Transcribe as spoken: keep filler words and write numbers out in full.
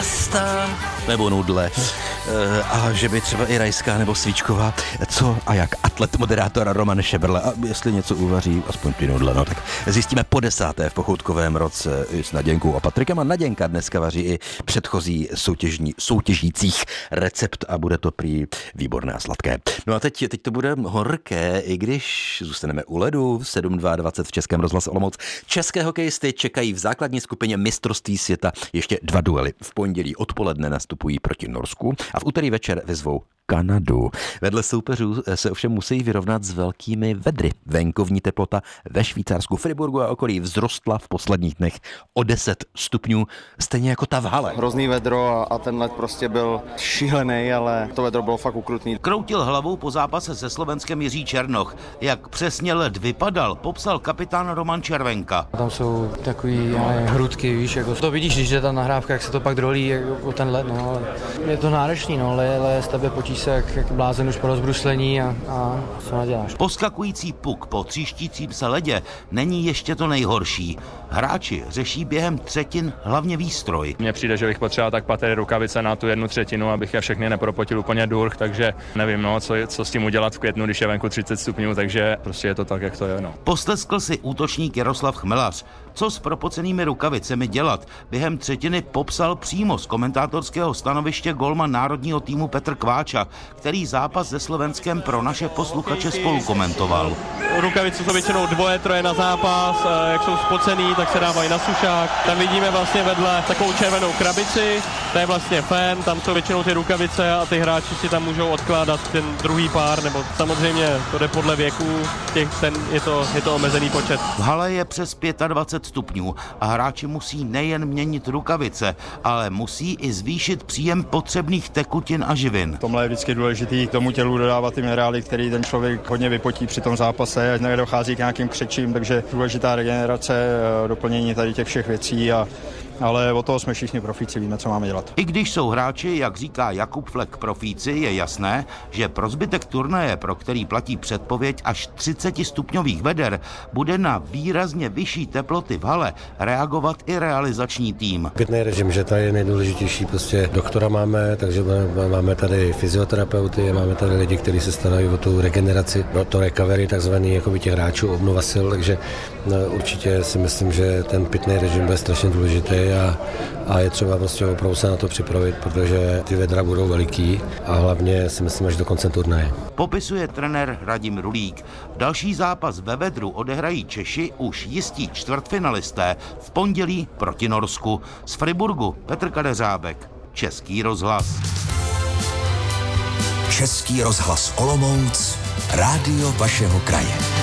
pasta nebo nudle. E, a že by třeba i rajská nebo svíčková. Co a jak atlet moderátora Roman Šebrle. A jestli něco uvaří, aspoň ty nudle, no tak zjistíme po desáté v pochoutkovém roce i s Naděnkou a Patrikem. A Naděnka dneska vaří i předchozí soutěžní, soutěžících recept a bude to prý výborné a sladké. No a teď, teď to bude horké, i když zůstaneme u ledu. sedm dvacet dva v Českém rozhlase Olomouc. České hokejisty čekají v základní skupině mistrovství světa ještě dva duely. V pondělí odpoledne nastupují proti Norsku a v úterý večer vyzvou Kanadu. Vedle soupeřů se ovšem musí vyrovnat s velkými vedry. Venkovní teplota ve Švýcarsku, Friburgu a okolí vzrostla v posledních dnech o deset stupňů, stejně jako ta v hale. Hrozný vedro a ten led prostě byl šílený, ale to vedro bylo fakt ukrutný. Kroutil hlavou po zápase se Slovenskem Jiří Černoch. Jak přesně led vypadal, popsal kapitán Roman Červenka. Tam jsou takový ale hrudky, víš, jako to vidíš, když je ta nahrávka, jak se to pak drolí jako ten led, no, ale je to náročný, no, ale, ale s tebe potíš se jak, jak blázen už po rozbruslení a, a co naděláš. Poskakující puk po tříštícím se ledě není ještě to nejhorší. Hráči řeší během třetin hlavně výstroj. Mně přijde, že bych potřeboval tak patry rukavice na tu jednu třetinu, abych je všechny nepropotil úplně durch, takže nevím, no, co, co s tím udělat v květnu, když je venku třicet stupňů, takže prostě je to tak, jak to je. No. Posteskl si útočník Jaroslav Chmelař. Co s propocenými rukavicemi dělat? Během třetiny popsal přímo z komentátorského stanoviště golman národního týmu Petr Kváča, který zápas se Slovenskem pro naše posluchače spolu komentoval. Rukavice jsou většinou dvoje, troje na zápas, jak jsou spocený, tak se dávají na sušák. Tam vidíme vlastně vedle takovou červenou krabici, to je vlastně fén, tam jsou většinou ty rukavice a ty hráči si tam můžou odkládat ten druhý pár, nebo samozřejmě to jde podle věku, těch, ten, je, to, je to omezený počet. V hale je přes dvacet pět stupňů a hráči musí nejen měnit rukavice, ale musí i zvýšit příjem potřebných tekutin a živin. V tomhle je vždycky důležitý k tomu tělu dodávat ty minerály, který ten člověk hodně vypotí při tom zápase, ať nedochází k nějakým křečím, takže důležitá regenerace, doplnění tady těch všech věcí a ale od toho jsme všichni profíci, víme, co máme dělat. I když jsou hráči, jak říká Jakub Flek, profíci, je jasné, že pro zbytek turnaje, pro který platí předpověď až třicet stupňových veder, bude na výrazně vyšší teploty v hale reagovat i realizační tým. Pitný režim, že tady je nejdůležitější, prostě doktora máme, takže máme tady fyzioterapeuty, máme tady lidi, kteří se starají o tu regeneraci, o to recovery, takzvaný jako by těch hráčů, obnova sil, takže no, určitě si myslím, že ten pitný režim bude strašně důležitý. A, a je třeba prostě opravdu se na to připravit, protože ty vedra budou veliký a hlavně si myslím až do konce turnaje. Popisuje trenér Radim Rulík. Další zápas ve vedru odehrají Češi, už jistí čtvrtfinalisté, v pondělí proti Norsku. Z Friburgu Petr Kadeřábek, Český rozhlas. Český rozhlas Olomouc, rádio vašeho kraje.